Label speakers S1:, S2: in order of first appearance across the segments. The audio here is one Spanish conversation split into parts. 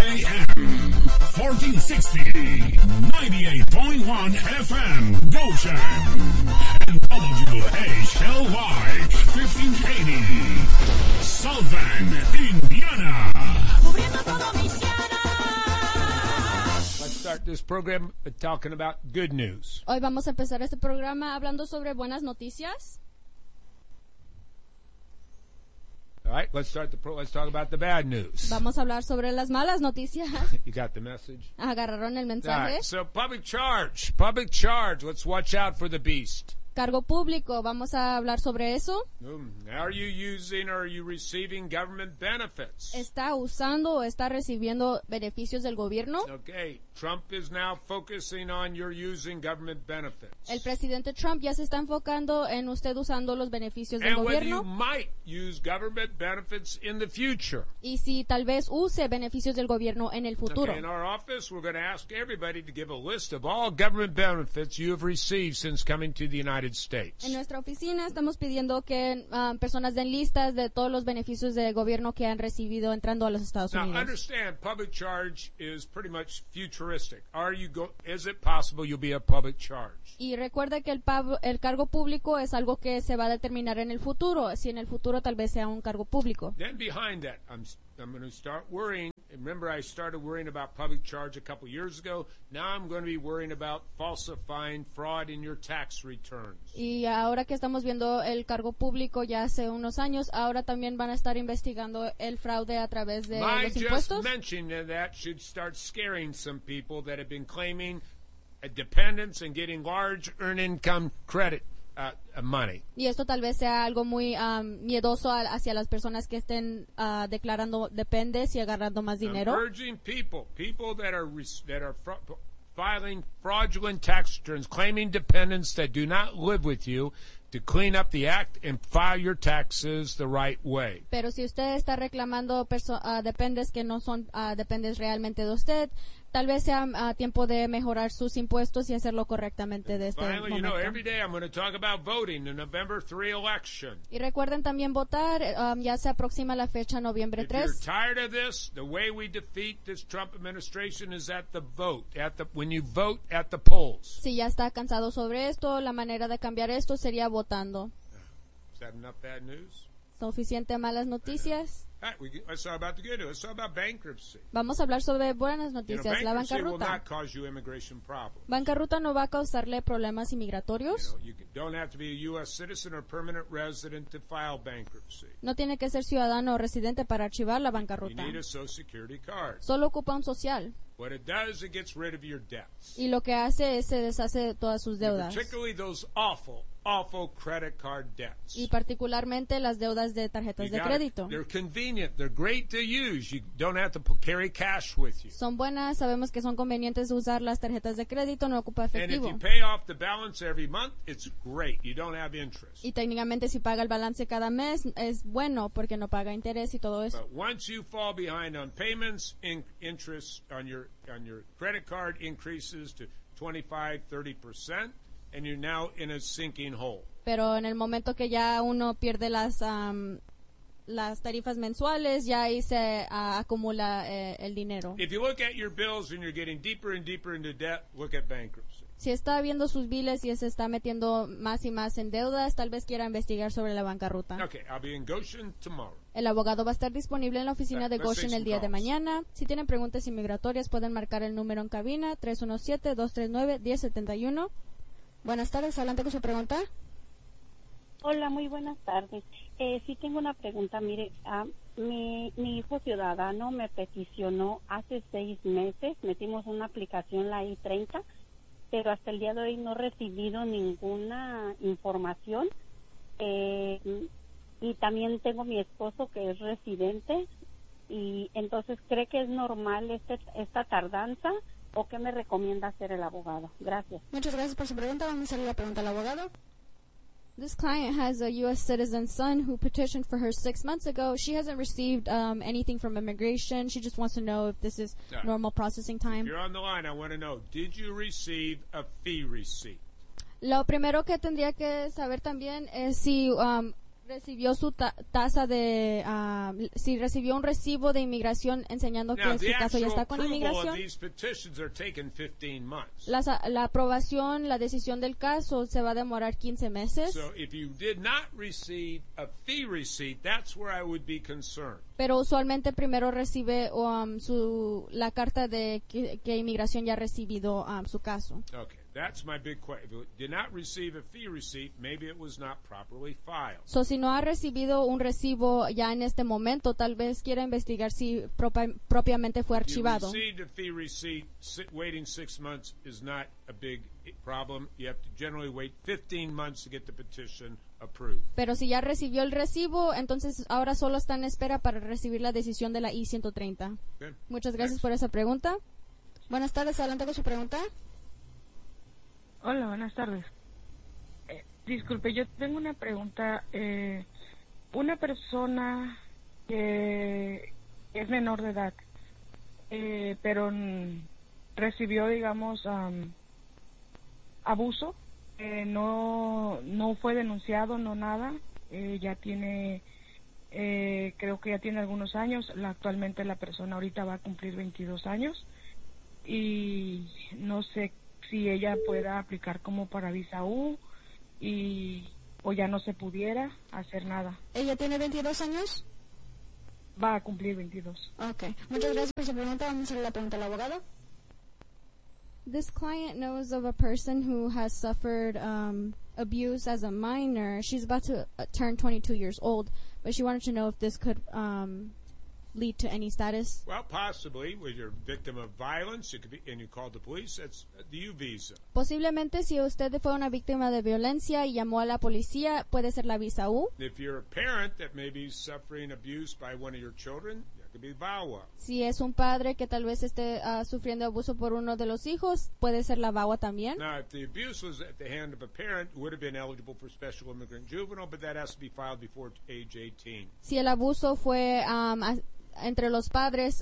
S1: AM, 1460, 98.1 FM, Goshen, and WHLY, 1580, Southern Indiana.
S2: Let's start this program talking about good news.
S3: Hoy vamos a empezar este programa hablando sobre buenas noticias.
S2: All right, let's talk about the bad news.
S3: Vamos a hablar sobre las malas noticias.
S2: You got the message?
S3: ¿Agarraron el
S2: All
S3: mensaje?
S2: right, so public charge. Let's watch out for the beast.
S3: Cargo público, vamos a hablar sobre eso.
S2: Are you using or are you receiving government benefits?
S3: ¿Está usando o está recibiendo beneficios del gobierno?
S2: Okay, Trump is now focusing on your using government benefits.
S3: El presidente Trump ya se está enfocando en usted usando los beneficios del
S2: And whether you
S3: gobierno
S2: might use government benefits in the future.
S3: y si tal vez use beneficios del gobierno en el futuro.
S2: Okay, in our office, we're going to ask everybody to give a list of all government benefits you have received since coming to the United States.
S3: En nuestra oficina estamos pidiendo que personas den listas de todos los beneficios del gobierno que han recibido entrando a los Estados
S2: Now,
S3: Unidos.
S2: understand, public charge is pretty much futuristic. Is it possible you'll be a public charge?
S3: Y recuerda que el cargo público es algo que se va a determinar en el futuro, si en el futuro tal vez sea un cargo público.
S2: Then behind that, I'm going to start worrying. Remember, I started worrying about public charge a couple years ago. Now I'm going to be worrying about falsifying fraud in your tax returns.
S3: Y ahora que estamos viendo el cargo público ya hace unos años, ahora también van a estar investigando el fraude a través de
S2: My
S3: los
S2: just
S3: impuestos.
S2: mentioning that should start scaring some people that have been claiming dependence and getting large earned income credit money.
S3: Y esto tal vez sea algo muy miedoso hacia las personas que estén declarando dependes y agarrando más dinero.
S2: I'm urging people that are filing fraudulent tax returns, claiming dependents that do not live with you, to clean up the act and file your taxes the right way.
S3: Pero si usted está reclamando dependes que no son dependes realmente de usted, tal vez sea tiempo de mejorar sus impuestos y hacerlo correctamente de este
S2: Finally,
S3: momento.
S2: every day I'm going to talk about voting, the November 3 election.
S3: Y recuerden también votar, ya se aproxima la fecha noviembre
S2: If you're
S3: 3.
S2: tired of this, the way we defeat this Trump administration is at the vote, when you vote at the polls.
S3: Si ya está cansado sobre esto, la manera de cambiar esto sería votando.
S2: Is that enough bad news?
S3: ¿Suficiente malas noticias?
S2: All right, let's talk about the good news. Let's talk about bankruptcy.
S3: Vamos a hablar sobre buenas noticias, la
S2: Bankruptcy will
S3: bancarrota.
S2: not cause you immigration problems.
S3: Bancarrota no va a causarle problemas inmigratorios.
S2: You don't have to be a U.S. citizen or permanent resident to file bankruptcy.
S3: No tiene que ser ciudadano o residente para archivar la
S2: You
S3: bancarrota.
S2: need a Social Security card.
S3: Solo ocupa un social.
S2: What it does, it gets rid of your debts.
S3: Y lo que hace es se deshace de todas sus deudas.
S2: Particularly those awful credit card debts.
S3: Y particularmente las deudas de tarjetas de crédito.
S2: They're convenient. They're great to use. You don't have to carry cash with you.
S3: Son buenas, sabemos que son convenientes usar las tarjetas de crédito, no ocupa
S2: And if
S3: efectivo.
S2: you pay off the balance every month, it's great. You don't have interest.
S3: Y técnicamente si paga el balance cada mes es bueno porque no paga interés y todo eso.
S2: But once you fall behind on payments, interest on your credit card increases to 25-30%, and you're now in a sinking hole.
S3: Pero en el momento que ya uno pierde las tarifas mensuales, ya ahí se acumula el dinero.
S2: If you look at your bills and you're getting deeper and deeper into debt, look at bankruptcy.
S3: Si está viendo sus biles y se está metiendo más y más en deudas, tal vez quiera investigar sobre la bancarrota.
S2: Okay, I'll be in Goshen tomorrow.
S3: El abogado va a estar disponible en la oficina de
S2: Let's
S3: Goshen
S2: take
S3: el
S2: some
S3: día de
S2: calls.
S3: mañana. Si tienen preguntas inmigratorias, pueden marcar el número en cabina 317-239-1071. Buenas tardes, adelante con su pregunta.
S4: Hola, muy buenas tardes. Sí tengo una pregunta. Mire, mi hijo ciudadano me peticionó hace 6 meses. Metimos una aplicación, la I-30, pero hasta el día de hoy no he recibido ninguna información. Y también tengo mi esposo que es residente. Y entonces, ¿cree que es normal esta tardanza o qué me recomienda hacer el abogado? Gracias.
S3: Muchas gracias por su pregunta. Vamos a hacerle la pregunta al abogado. This client has a U.S. citizen son who petitioned for her 6 months ago. She hasn't received anything from immigration. She just wants to know if this is normal processing
S2: If
S3: time.
S2: you're on the line, I want to know, did you receive a fee receipt?
S3: Lo primero que tendría que saber también es si recibió su tasa de si recibió un recibo de inmigración enseñando
S2: Now,
S3: que su
S2: the
S3: caso ya
S2: actual
S3: está con
S2: approval of
S3: inmigración.
S2: these petitions are taking 15 months.
S3: La aprobación, la decisión del caso se va a demorar 15 meses.
S2: So if you did not receive a fee receipt, that's where I would be concerned.
S3: Pero usualmente primero recibe la carta de que inmigración ya ha recibido su caso.
S2: Okay, that's my big question. If you did not receive a fee receipt, maybe it was not properly filed.
S3: So, si no ha recibido un recibo ya en este momento, tal vez quiera investigar si propiamente fue
S2: You
S3: archivado.
S2: received a fee receipt, waiting 6 months is not a big problem. You have to generally wait 15 months to get the petition approved.
S3: Pero si ya recibió el recibo, entonces ahora solo está en espera para recibir la decisión de la I-130.
S2: Okay.
S3: Muchas gracias
S2: Next.
S3: por esa pregunta. Buenas tardes, adelante con su pregunta.
S5: Hola, buenas tardes. Disculpe, yo tengo una pregunta. Una persona que es menor de edad, pero recibió, digamos, abuso, no fue denunciado, no nada, ya tiene, creo que ya tiene algunos años, actualmente la persona ahorita va a cumplir 22 años, y no sé si ella pueda aplicar como para visa U, o ya no se pudiera hacer nada.
S3: ¿Ella tiene 22 años?
S5: Va a cumplir 22.
S3: Ok. Muchas gracias por su pregunta. Vamos a hacer la pregunta al abogado. This client knows of a person who has suffered abuse as a minor. She's about to turn 22 years old, but she wanted to know if this could lead to any status.
S2: Well, possibly, when you're a victim of violence, it could be, and you called the police, that's the U visa.
S3: Posiblemente si usted fue una víctima de violencia y llamó a la policía, puede ser la visa U.
S2: If you're a parent that may be suffering abuse by one of your children, that could be VAWA.
S3: Si es un padre que tal vez esté sufriendo abuso por uno de los hijos, puede ser la VAWA también.
S2: Now, if the abuse was at the hand of a parent, would have been eligible for special immigrant juvenile, but that has to be filed before age 18.
S3: Si el abuso fue entre los padres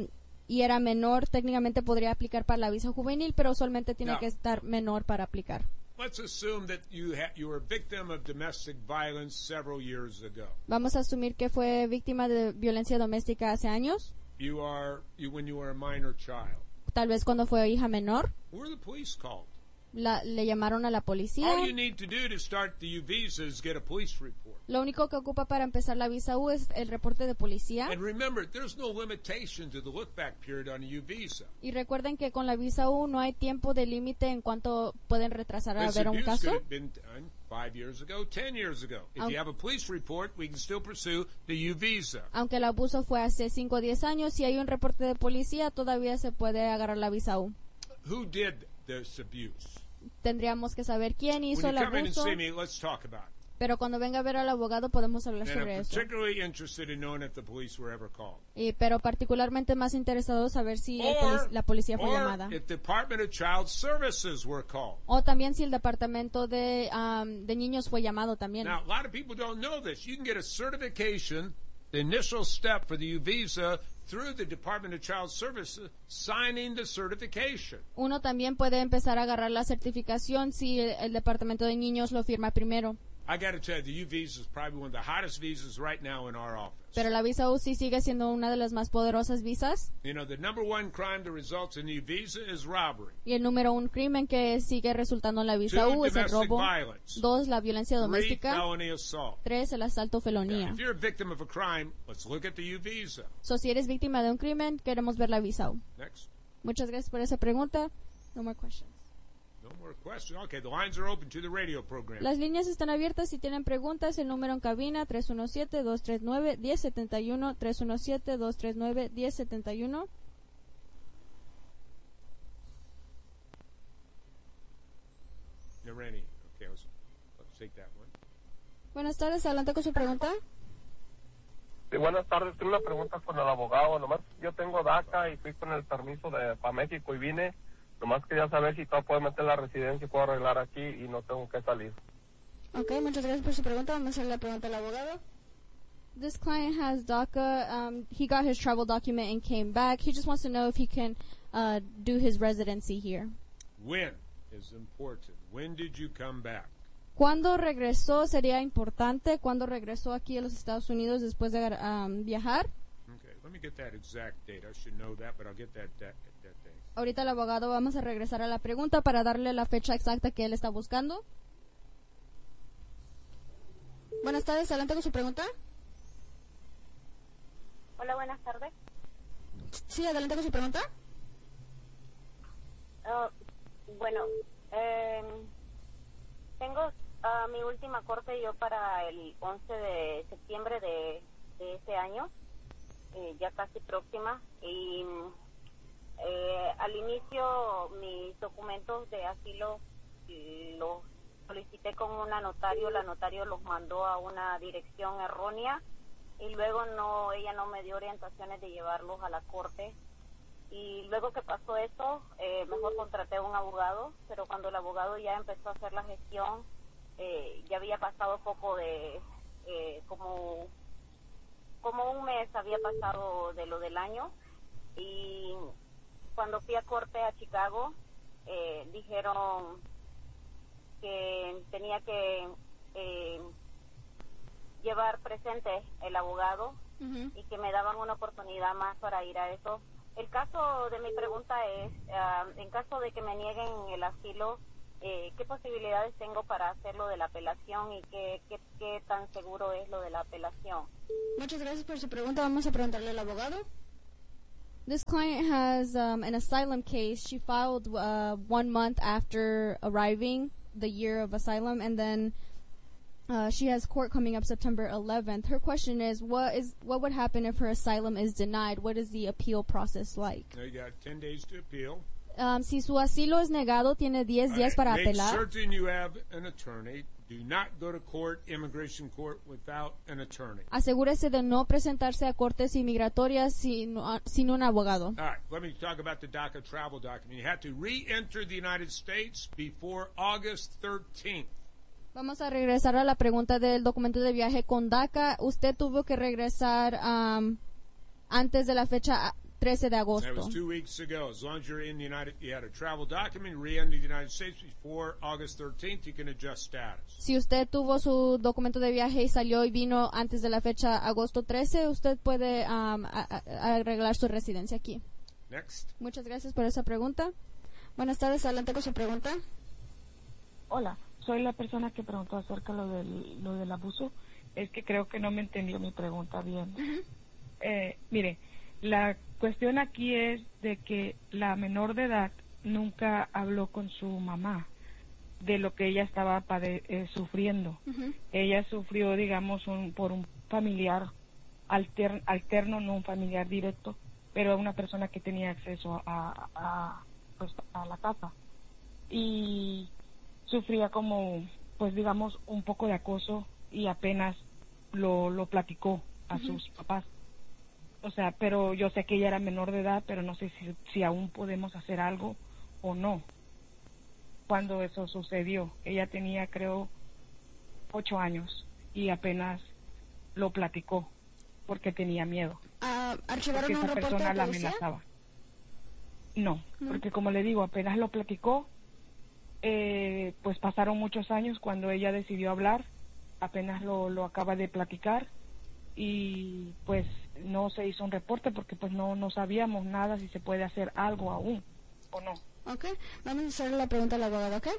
S3: y era menor, técnicamente podría aplicar para la visa juvenil, pero usualmente tiene
S2: No.
S3: que estar menor para aplicar.
S2: Let's assume that you were a victim of domestic violence several years ago.
S3: Vamos a asumir que fue víctima de violencia doméstica hace años,
S2: When you were a minor child.
S3: tal vez cuando fue hija menor,
S2: Who were the police called?
S3: le llamaron a la policía.
S2: All you need to do to start the U visa is get a police report.
S3: Lo único que ocupa para empezar la visa U es el reporte de policía.
S2: And remember, there's no limitation to the look-back period on a U visa.
S3: Y recuerden que con la visa U no hay tiempo de límite en cuanto pueden retrasar a
S2: This
S3: ver un
S2: abuse
S3: caso.
S2: could have been done 5 years ago, 10 years ago. If you have a police report, we can still pursue the U visa.
S3: Aunque el abuso fue hace 5 o 10 años, si hay un reporte de policía, todavía se puede agarrar la visa U.
S2: Who did this abuse?
S3: Tendríamos que saber quién hizo
S2: When
S3: el
S2: you come in and
S3: abuso,
S2: see me, let's talk about it.
S3: pero cuando venga a ver al abogado podemos hablar
S2: And
S3: sobre
S2: I'm
S3: eso.
S2: particularly interested in knowing if the police were ever called.
S3: Pero particularmente más interesado saber si la policía fue llamada.
S2: Or if the Department of Child Services were called.
S3: O también si el departamento de niños fue llamado también.
S2: Now, a lot of people don't know this. You can get a certification, the initial step for the U visa, through the Department of Child Services, signing the certification.
S3: Uno también puede empezar a agarrar la certificación si el departamento de niños lo firma primero.
S2: I got to tell you, the U visa is probably one of the hottest visas right now in our office.
S3: Pero la visa U sí sigue siendo una de las más poderosas visas.
S2: You know, the number one crime that results in the U visa is robbery.
S3: Y el número 1 crimen que sigue resultando en la visa
S2: 2,
S3: U es el
S2: domestic
S3: robo.
S2: violence.
S3: 2, la violencia
S2: 3,
S3: doméstica.
S2: felony assault.
S3: 3, el asalto felonía.
S2: If you're a victim of a crime, let's look at the U visa.
S3: So, si eres víctima de un crimen, queremos ver la visa U.
S2: Next.
S3: Muchas gracias por esa pregunta. No more questions.
S2: No more questions. Okay, the lines are open to the radio program.
S3: Las líneas están abiertas. Si tienen preguntas, el número en cabina 317-239-1071, 317-239-1071.
S2: You're ready. Okay, let's take that one.
S3: Buenas tardes, adelante con su pregunta.
S6: Sí, buenas tardes. Tengo una pregunta con el abogado. Nomás yo tengo DACA y fui con el permiso para México y vine. Nomás quería saber si todo puede meter la residencia y puedo arreglar aquí y no tengo que salir.
S3: Ok, muchas gracias por su pregunta. Vamos a hacer la pregunta al abogado. This client has DACA. He got his travel document and came back. He just wants to know if he can do his residency here.
S2: When is important. When did you come back?
S3: ¿Cuándo regresó? Sería importante. ¿Cuándo regresó aquí a los Estados Unidos después de viajar?
S2: Okay, let me get that exact date. I should know that, but I'll get that date.
S3: Ahorita el abogado vamos a regresar a la pregunta para darle la fecha exacta que él está buscando. Buenas tardes, adelante con su pregunta.
S4: Hola, buenas tardes.
S3: Sí, adelante con su pregunta.
S4: Bueno, tengo mi última corte yo para el 11 de septiembre de este año, ya casi próxima, y al inicio mis documentos de asilo los solicité con una notario, la notario los mandó a una dirección errónea y luego ella no me dio orientaciones de llevarlos a la corte. Y luego que pasó eso, mejor contraté a un abogado, pero cuando el abogado ya empezó a hacer la gestión, ya había pasado poco de, como un mes había pasado de lo del año, y cuando fui a corte a Chicago, dijeron que tenía que llevar presente el abogado y que me daban una oportunidad más para ir a eso. El caso de mi pregunta es, en caso de que me nieguen el asilo, ¿qué posibilidades tengo para hacer lo de la apelación y qué tan seguro es lo de la apelación?
S3: Muchas gracias por su pregunta. Vamos a preguntarle al abogado. This client has an asylum case. She filed 1 month after arriving, the year of asylum, and then she has court coming up September 11th. Her question is, what would happen if her asylum is denied? What is the appeal process like?
S2: You got 10 days to appeal.
S3: Si su asilo es negado, tiene 10 días para apelar.
S2: Make certain you have an attorney. Do not go to court, immigration court, without an attorney.
S3: Asegúrese de no presentarse a cortes inmigratorias sin un abogado.
S2: All right, let me talk about the DACA travel document. You have to re-enter the United States before August 13th.
S3: Vamos a regresar a la pregunta del documento de viaje con DACA. Usted tuvo que regresar antes de la fecha 13 de agosto.
S2: That was 2 weeks ago. As long as you're in the you had a travel document, re-enter the United States before August 13th, you can adjust status.
S3: Si usted tuvo su documento de viaje y salió y vino antes de la fecha agosto 13, usted puede arreglar su residencia aquí.
S2: Next.
S3: Muchas gracias por esa pregunta. Buenas tardes, adelante con su pregunta.
S5: Hola, soy la persona que preguntó acerca lo del abuso. Es que creo que no me entendió mi pregunta bien. Mire, la cuestión aquí es de que la menor de edad nunca habló con su mamá de lo que ella estaba sufriendo. Ella sufrió, digamos, por un familiar alterno, no un familiar directo, pero una persona que tenía acceso a la casa. Y sufría como, pues digamos, un poco de acoso y apenas lo platicó a sus papás. O sea, pero yo sé que ella era menor de edad, pero no sé si aún podemos hacer algo o no. Cuando eso sucedió, ella tenía, creo, 8 años y apenas lo platicó porque tenía miedo.
S3: ¿Archivaron un
S5: esa
S3: reporte
S5: persona
S3: de
S5: la
S3: policía?
S5: amenazaba. No, porque como le digo, apenas lo platicó, pues pasaron muchos años cuando ella decidió hablar, apenas lo acaba de platicar y pues no se hizo un reporte porque pues no sabíamos nada si se puede hacer algo aún o no.
S3: Okay, vamos a hacer la pregunta al abogado, okay?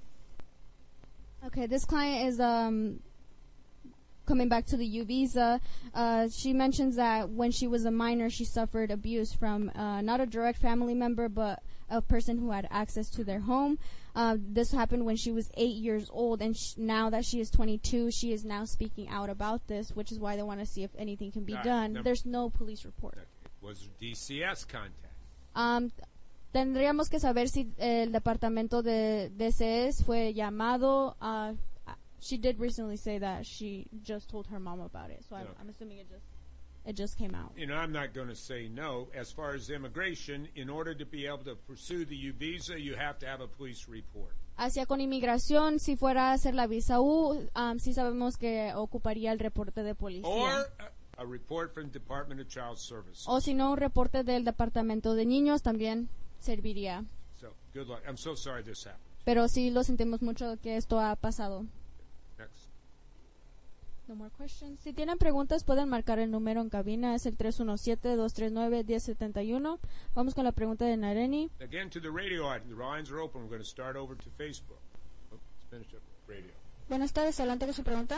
S3: Okay, this client is coming back to the U visa. She mentions that when she was a minor, she suffered abuse from not a direct family member, but a person who had access to their home. This happened when she was 8 years old, and now that she is 22, she is now speaking out about this, which is why they want to see if anything can be done. There's no police report.
S2: Was DCS contact?
S3: Tendríamos que saber si el departamento de DCS fue llamado. She did recently say that she just told her mom about it, so I'm assuming it just came out.
S2: You know, I'm not going to say no. As far as immigration, in order to be able to pursue the U visa, you have to have a police report.
S3: Hacia con inmigración, si fuera a hacer la visa U, sí sabemos que ocuparía el reporte de policía.
S2: Or a report from the Department of Child Services.
S3: O si no, un reporte del departamento de niños también serviría.
S2: So, good luck. I'm so sorry this happened.
S3: Pero sí lo sentimos mucho que esto ha pasado. No more questions. Si tienen preguntas, pueden marcar el número en cabina. Es el 317-239-1071. Vamos con la pregunta de Nareni.
S2: Again, to the radio audience, the lines are open. We're going to start over to Facebook. Oh, let's finish up radio.
S3: Buenas tardes, adelante con su pregunta.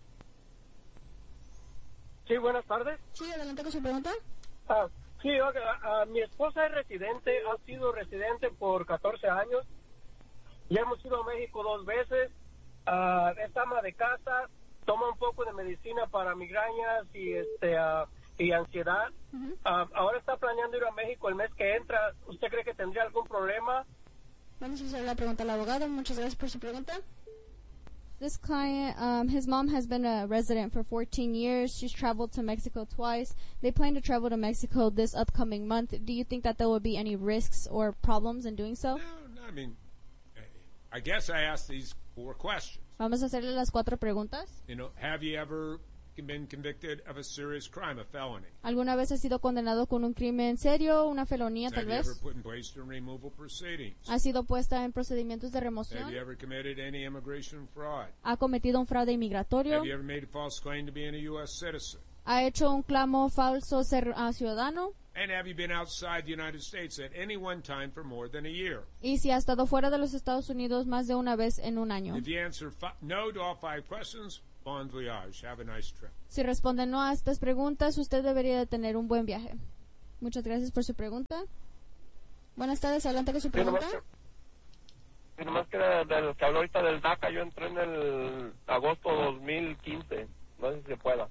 S7: Sí, buenas tardes.
S3: Sí, adelante con su pregunta.
S7: Sí, oiga, mi esposa es residente, ha sido residente por 14 años. Ya hemos ido a México 2 veces. Es ama de casa, toma un poco de medicina para migrañas y ansiedad.
S3: Uh-huh.
S7: Ahora está planeando ir a México el mes que entra. ¿Usted cree que tendría algún problema?
S3: Vamos a hacer la pregunta al abogado. Muchas gracias por su pregunta. This client, his mom has been a resident for 14 years. She's traveled to Mexico twice. They plan to travel to Mexico this upcoming month. Do you think that there will be any risks or problems in doing so?
S2: No, I mean, I guess I asked these 4 questions.
S3: Vamos a hacerle las 4 preguntas.
S2: You know, have you ever been convicted of a serious crime, a felony?
S3: ¿Alguna vez ha sido condenado con un crimen serio, una felonía tal
S2: Have you ever
S3: vez?
S2: put in place in removal proceedings?
S3: ¿Ha sido puesta en procedimientos de
S2: Have
S3: remoción?
S2: you ever committed any immigration fraud?
S3: ¿Ha cometido un fraude migratorio?
S2: Have you ever made a false claim to being a U.S. citizen?
S3: ¿Ha hecho un clamo falso ser ciudadano?
S2: And have you been outside the United States at any one time for more than a year?
S3: ¿Y si ha estado fuera de los Estados Unidos más de una vez en un año?
S2: If you answer no to all 5 questions, bon voyage. Have a nice trip.
S3: Si responde no a estas preguntas, usted debería de tener un buen viaje. Muchas gracias por su pregunta. Buenas tardes, adelante con su pregunta.
S6: Nomás que del que habló ahorita del DACA, yo entré en el agosto 2015. No sé si se pueda.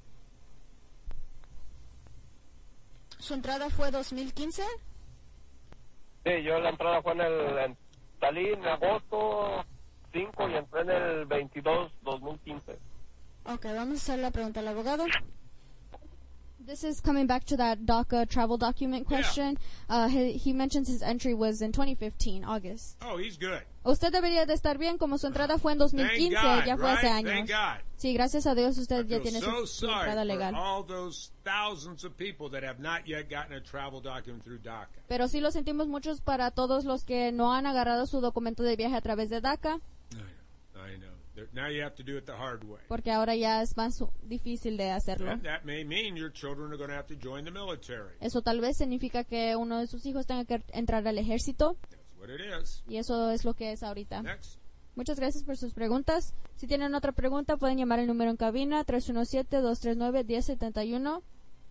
S3: ¿Su entrada fue 2015?
S6: Sí, yo la entrada fue salí en agosto 5 y entré en el 22 2015.
S3: Ok, vamos a hacer la pregunta al abogado. This is coming back to that DACA travel document question. He mentions his entry was in 2015, August.
S2: Oh, he's good.
S3: Usted debería de estar bien, como su entrada fue en 2015,
S2: Thank God,
S3: ya fue hace
S2: right?
S3: años.
S2: Thank God.
S3: Sí, gracias a Dios usted
S2: I
S3: ya
S2: feel
S3: tiene
S2: so
S3: su
S2: sorry
S3: entrada
S2: for
S3: legal.
S2: all those thousands of people that have not yet gotten a travel document through DACA.
S3: Pero sí lo sentimos muchos para todos los que no han agarrado su documento de viaje a través de DACA,
S2: I know. Now you have to do it the hard way.
S3: porque ahora ya es más difícil de hacerlo.
S2: And that may mean your children are going to have to join the military.
S3: Eso tal vez significa que uno de sus hijos tenga que entrar al ejército,
S2: That's what it is.
S3: y eso es lo que es ahorita.
S2: Next.
S3: Muchas gracias por sus preguntas. Si tienen otra pregunta, pueden llamar el número en cabina, 317-239-1071.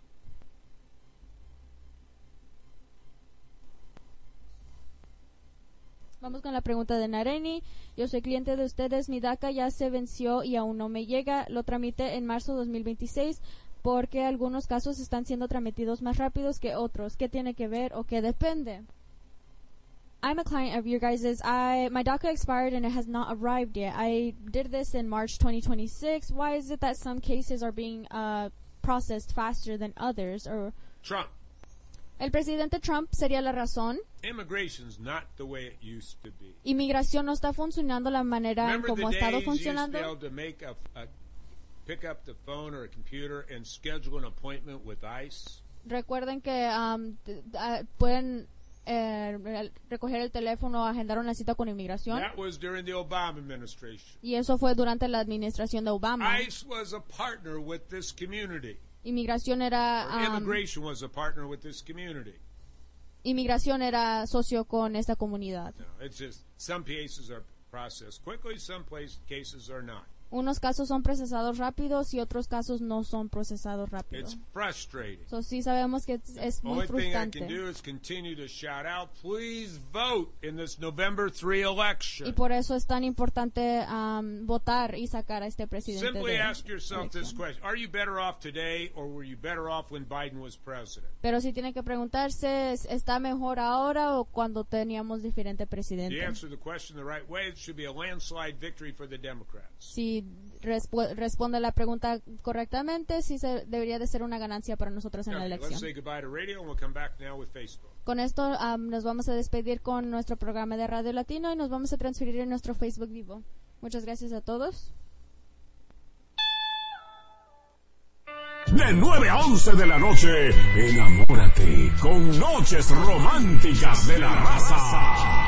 S3: Vamos con la pregunta de Nareni. Yo soy cliente de ustedes. Mi DACA ya se venció y aún no me llega. Lo tramité en marzo 2026 porque algunos casos están siendo tramitados más rápidos que otros. ¿Qué tiene que ver o qué depende? I'm a client of your guys's. My DACA expired and it has not arrived yet. I did this in March 2026. Why is it that some cases are being processed faster than others? Or
S2: Trump.
S3: el presidente Trump sería la razón.
S2: Immigration's not the way it used to be.
S3: Inmigración no está funcionando la manera en
S2: Remember
S3: como ha
S2: the
S3: estado
S2: days you used to
S3: funcionando.
S2: be able to make pick up the phone or a computer and schedule an appointment with ICE?
S3: Recuerden que pueden recoger el teléfono o agendar una cita con inmigración.
S2: That was during the Obama administration.
S3: Y eso fue durante la administración de Obama.
S2: ICE was a partner with this community.
S3: Inmigración era
S2: Immigration was a partner with this community.
S3: inmigración era socio con esta comunidad.
S2: No, it's just some cases are processed quickly, some cases are not.
S3: Unos casos son procesados rápidos y otros casos no son procesados rápido.
S2: It's frustrating.
S3: So, sí sabemos que es muy
S2: Only thing I can
S3: frustrante.
S2: do is continue to shout out, please vote in this November 3 election.
S3: Y por eso es tan importante votar y sacar a este presidente
S2: Simply
S3: de
S2: ask yourself this
S3: elección.
S2: question. Are you better off today or were you better off when Biden was president?
S3: Pero sí tiene que preguntarse, ¿está mejor ahora o cuando teníamos diferente
S2: If you
S3: presidente?
S2: answer the question the right way, it should be a landslide victory for the Democrats.
S3: Si responde la pregunta correctamente, sí debería de ser una ganancia para nosotros en la
S2: Okay, let's
S3: elección.
S2: say goodbye to radio and we'll come back now with Facebook.
S3: Con esto nos vamos a despedir con nuestro programa de Radio Latino y nos vamos a transferir en nuestro Facebook Vivo. Muchas gracias a todos.
S1: De 9 a 11 de la noche, enamórate con Noches Románticas de la Raza.